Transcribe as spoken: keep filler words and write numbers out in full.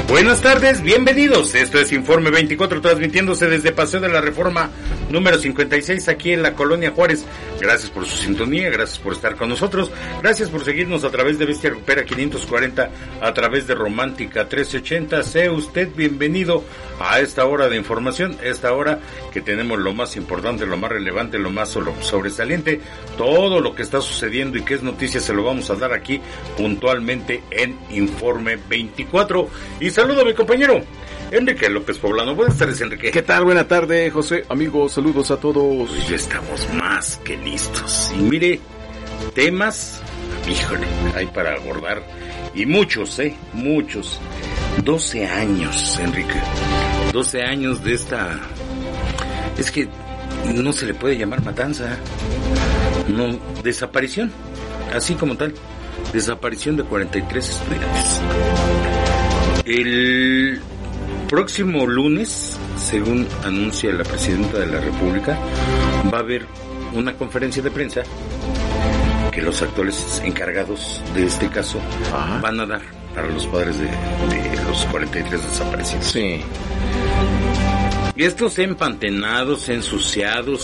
Buenas tardes, bienvenidos. Esto es Informe veinticuatro, transmitiéndose desde Paseo de la Reforma número cincuenta y seis, aquí en la Colonia Juárez. Gracias por su sintonía, gracias por estar con nosotros, gracias por seguirnos a través de Bestia Recupera quinientos cuarenta, a través de Romántica trece ochenta. Sea usted bienvenido a esta hora de información, esta hora que tenemos lo más importante, lo más relevante, lo más sobresaliente, todo lo que está sucediendo y que es noticia se lo vamos a dar aquí puntualmente en Informe veinticuatro. Y saludo a mi compañero Enrique López Poblano. Buenas tardes, Enrique. ¿Qué tal? Buena tarde, José. Amigos, saludos a todos. Pues ya estamos más que listos. Y mire, temas, híjole, hay para abordar. Y muchos, ¿eh? Muchos. doce años, Enrique. doce años de esta... Es que no se le puede llamar matanza. No, desaparición. Así como tal. Desaparición de cuarenta y tres estudiantes. El próximo lunes, según anuncia la Presidenta de la República, va a haber una conferencia de prensa que los actuales encargados de este caso Ajá. van a dar para los padres de, de los cuarenta y tres desaparecidos. Sí. Y estos empantenados, ensuciados,